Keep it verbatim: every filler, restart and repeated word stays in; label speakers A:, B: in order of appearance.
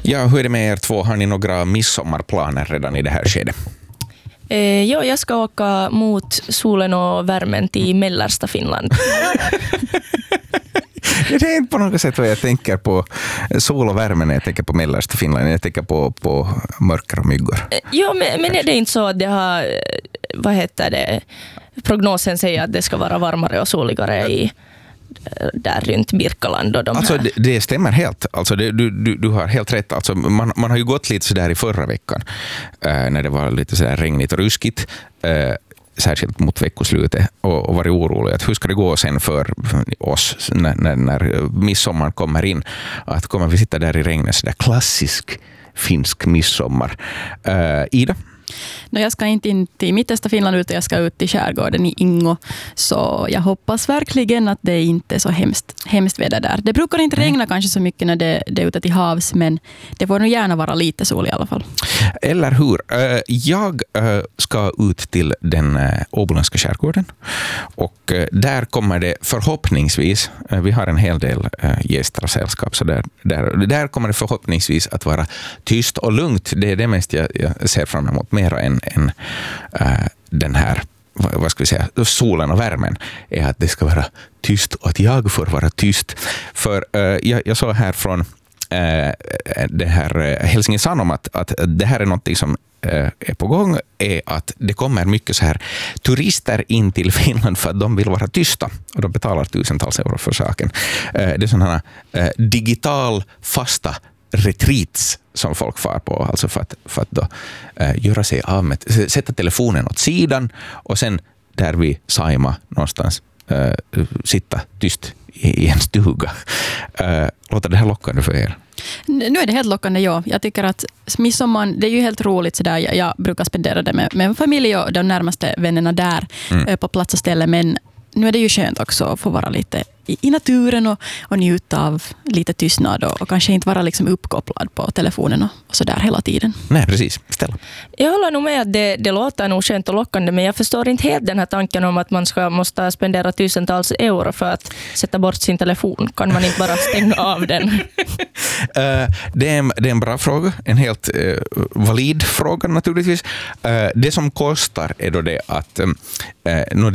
A: Ja, hur är det med er två? Har ni några midsommarplaner redan i det här skedet?
B: Eh, ja, jag ska åka mot solen och värmen till mellersta Finland.
A: Det är inte på något sätt vad jag tänker på sol och värme när jag tänker på mellersta Finland. Jag tänker på, på mörker och myggor.
B: Eh, ja, men, men är det inte så att det har, vad heter det, prognosen säger att det ska vara varmare och soligare i där runt Birkaland och de
A: alltså,
B: här.
A: det, det stämmer helt. Alltså, det, du, du, du har helt rätt. Alltså, man, man har ju gått lite så där i förra veckan eh, när det var lite så där regnigt och ruskigt. Eh, särskilt mot veckoslutet och, och varit orolig att hur ska det gå sen för oss när, när, när midsommar kommer in, att kommer vi sitta där i regnet så där klassisk finsk midsommar. Uh, Ida?
C: No, jag ska inte in till mittersta Finland utan jag ska ut till skärgården i Ingo, så jag hoppas verkligen att det inte är så hemskt, hemskt väder där. Det brukar inte regna mm. kanske så mycket när det, det är ute till havs, men det får nog gärna vara lite sol i alla fall.
A: Eller hur? Jag ska ut till den åboländska skärgården och där kommer det förhoppningsvis, vi har en hel del gäster och sällskap, så där, där, där kommer det förhoppningsvis att vara tyst och lugnt. Det är det mest jag, jag ser fram emot, mera än, än uh, den här, vad ska vi säga, solen och värmen, är att det ska vara tyst och att jag får vara tyst. För uh, jag, jag såg här från uh, det här Helsingin Sanomat att det här är något som uh, är på gång, är att det kommer mycket så här turister in till Finland för att de vill vara tysta och de betalar tusentals euro för saken. Uh, det är sådana uh, digital fasta retreats som folk far på, alltså för att, för att då, äh, göra sig av med, sätta telefonen åt sidan och sen där vi Saima någonstans äh, sitta tyst i, i en stuga. Äh, låter det här lockande för er?
C: Nu är det helt lockande, ja. Jag tycker att midsommar, det är ju helt roligt sådär. Jag, jag brukar spendera det med, med familj och de närmaste vännerna där mm. på plats och ställe, men nu är det ju skönt också att få vara lite i, i naturen och, och njuta av lite tystnad och, och kanske inte vara liksom uppkopplad på telefonen och, och sådär hela tiden.
A: Nej, precis. Stella.
B: Jag håller nog med att det, det låter nog skönt och lockande, men jag förstår inte helt den här tanken om att man ska måste spendera tusentals euro för att sätta bort sin telefon. Kan man inte bara stänga av den? uh,
A: det, är en, det är en bra fråga. En helt uh, valid fråga naturligtvis. Uh, det som kostar är då det att uh, no,